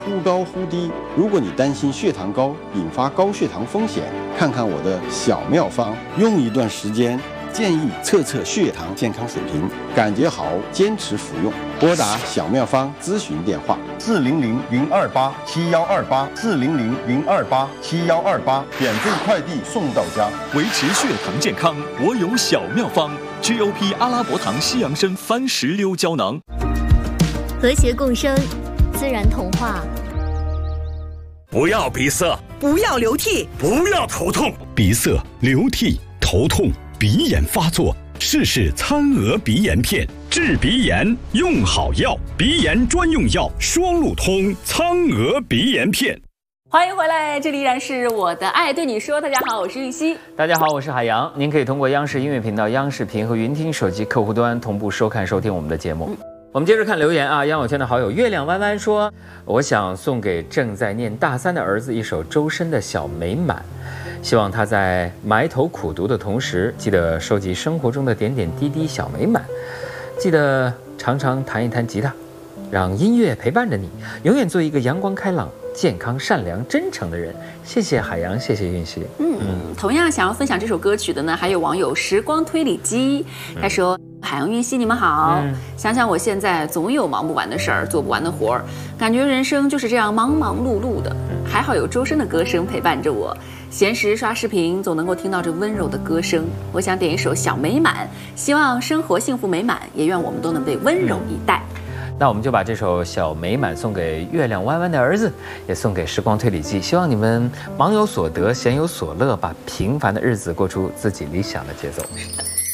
忽高忽低。如果你担心血糖高引发高血糖风险，看看我的小妙方，用一段时间，建议测测血糖健康水平，感觉好坚持服用。拨打小妙方咨询电话：400-028-7128，400-028-7128，免费快递送到家。 维持血糖健康，我有小妙方 ：GOP 阿拉伯糖西洋参番石榴胶囊。 和谐共生，自然童话。 不要鼻塞， 不要流涕， 不要头痛。 鼻塞、流涕、头痛、鼻炎发作，试试餐鹅鼻炎片，治鼻炎用好药，鼻炎专用药双路通苍鹅鼻炎片。 欢迎回来，这里依然是我的爱对你说。大家好，我是玉溪。 大家好，我是海洋。您可以通过央视音乐频道、央视频和云听手机客户端同步收看、收听我们的节目。我们接着看留言啊，杨友圈的好友月亮弯弯说：“我想送给正在念大3的儿子一首周深的《小美满》，希望他在埋头苦读的同时，记得收集生活中的点点滴滴小美满，记得常常弹一弹吉他，让音乐陪伴着你，永远做一个阳光开朗、健康、善良、真诚的人。”谢谢海洋，谢谢韵熙。 同样想要分享这首歌曲的呢，还有网友时光推理机，他说：“海洋、韵熙，你们好。想想我现在总有忙不完的事儿，做不完的活儿，感觉人生就是这样忙忙碌碌的。还好有周深的歌声陪伴着我，闲时刷视频总能够听到这温柔的歌声。我想点一首《小美满》，希望生活幸福美满，也愿我们都能被温柔以待。” 那我们就把这首《小美满》送给月亮弯弯的儿子，也送给时光推理机。希望你们忙有所得，闲有所乐，把平凡的日子过出自己理想的节奏。